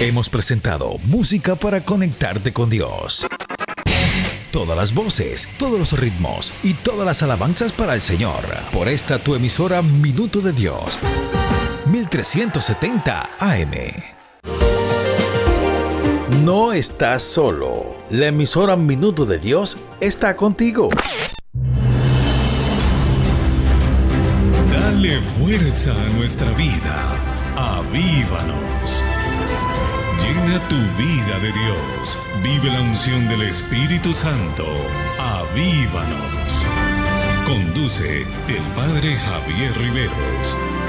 Hemos presentado música para conectarte con Dios. Todas las voces, todos los ritmos y todas las alabanzas para el Señor. Por esta tu emisora Minuto de Dios. 1370 AM. No estás solo. La emisora Minuto de Dios está contigo. Dale fuerza a nuestra vida. Avívanos. Llena tu vida de Dios. Vive la unción del Espíritu Santo. Avívanos. Conduce el Padre Javier Riveros.